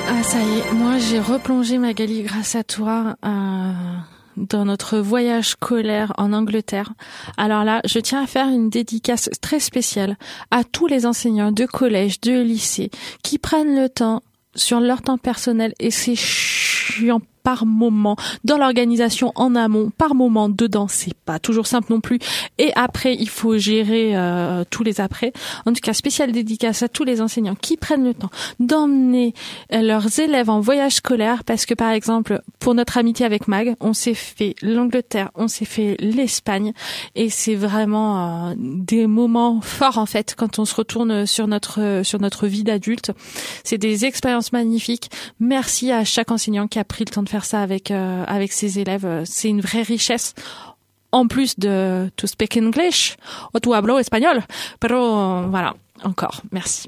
Ah ça y est, moi j'ai replongé Magali grâce à toi dans notre voyage scolaire en Angleterre. Alors là, je tiens à faire une dédicace très spéciale à tous les enseignants de collège, de lycée qui prennent le temps sur leur temps personnel, et c'est chiant par moment, dans l'organisation en amont, par moment dedans, c'est pas toujours simple non plus, et après il faut gérer tous les après. En tout cas, spéciale dédicace à tous les enseignants qui prennent le temps d'emmener leurs élèves en voyage scolaire, parce que par exemple, pour notre amitié avec Mag, on s'est fait l'Angleterre, on s'est fait l'Espagne, et c'est vraiment des moments forts en fait quand on se retourne sur notre vie d'adulte. C'est des expériences magnifiques. Merci à chaque enseignant qui a pris le temps de faire ça avec ses élèves. C'est une vraie richesse. En plus de to speak English, o tu hablo espagnol. Pero voilà, encore, merci.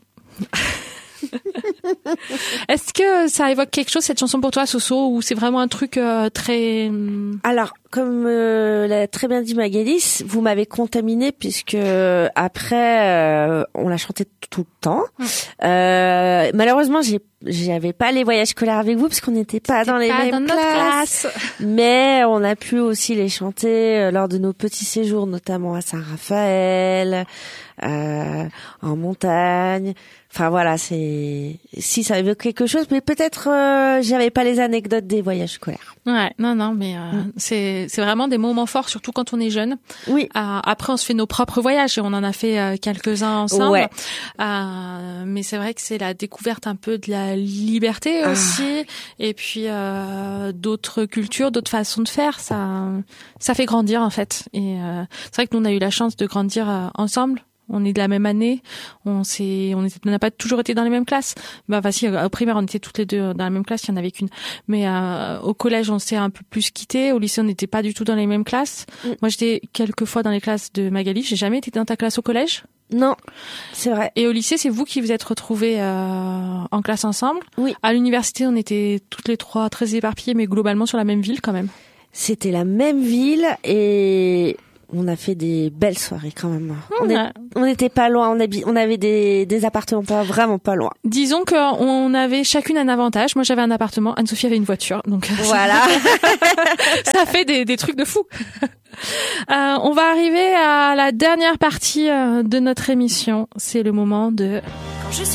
Est-ce que ça évoque quelque chose, cette chanson pour toi, Soso, ou c'est vraiment un truc très... Alors, comme l'a très bien dit Magali, vous m'avez contaminé puisque après on l'a chanté tout le temps. Malheureusement, j'avais pas les voyages scolaires avec vous parce qu'on n'était pas dans les mêmes classes. Mais on a pu aussi les chanter lors de nos petits séjours, notamment à Saint-Raphaël, en montagne. Enfin voilà, si ça évoque quelque chose, mais peut-être j'avais pas les anecdotes des voyages scolaires. Ouais, non, mais c'est vraiment des moments forts, surtout quand on est jeune. Oui. Après, on se fait nos propres voyages et on en a fait quelques-uns ensemble. Ouais. Mais c'est vrai que c'est la découverte un peu de la liberté aussi, et puis d'autres cultures, d'autres façons de faire. Ça fait grandir en fait. Et c'est vrai que nous on a eu la chance de grandir ensemble. On est de la même année, on n'a pas toujours été dans les mêmes classes. Si, au primaire, on était toutes les deux dans la même classe, il y en avait qu'une. Mais au collège, on s'est un peu plus quittés. Au lycée, on n'était pas du tout dans les mêmes classes. Moi, j'étais quelques fois dans les classes de Magali. J'ai jamais été dans ta classe au collège. Non, c'est vrai. Et au lycée, c'est vous qui vous êtes retrouvés en classe ensemble. Oui. À l'université, on était toutes les trois très éparpillées, mais globalement sur la même ville quand même. C'était la même ville et on a fait des belles soirées quand même. On n'était pas loin, on avait des appartements vraiment pas loin. Disons qu'on avait chacune un avantage. Moi, j'avais un appartement, Anne-Sophie avait une voiture, donc voilà. Ça fait des trucs de fou. On va arriver à la dernière partie de notre émission. C'est le moment de...